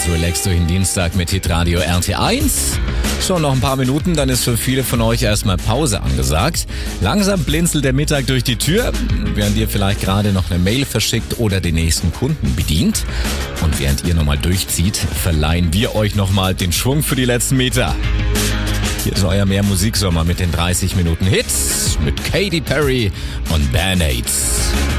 Ganz relaxed durch den Dienstag mit Hitradio RT1. Schon noch ein paar Minuten, dann ist für viele von euch erstmal Pause angesagt. Langsam blinzelt der Mittag durch die Tür, während ihr vielleicht gerade noch eine Mail verschickt oder den nächsten Kunden bedient. Und während ihr nochmal durchzieht, verleihen wir euch nochmal den Schwung für die letzten Meter. Hier ist euer Mehr Musiksommer mit den 30 Minuten Hits mit Katy Perry und Band-Aids.